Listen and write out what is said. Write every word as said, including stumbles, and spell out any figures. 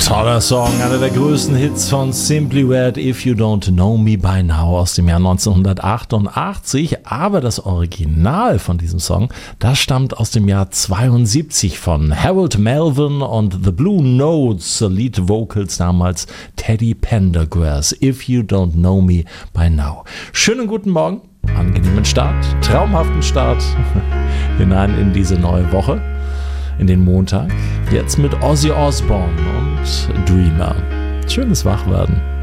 Toller Song, einer der größten Hits von Simply Red, If You Don't Know Me By Now aus dem Jahr neunzehnhundertachtundachtzig. Aber das Original von diesem Song, das stammt aus dem Jahr zweiundsiebzig von Harold Melvin und The Blue Notes, Lead Vocals damals Teddy Pendergrass, If You Don't Know Me By Now. Schönen guten Morgen, angenehmen Start, traumhaften Start hinein in diese neue Woche. In den Montag, jetzt mit Ozzy Osbourne und Dreamer. Schönes Wachwerden.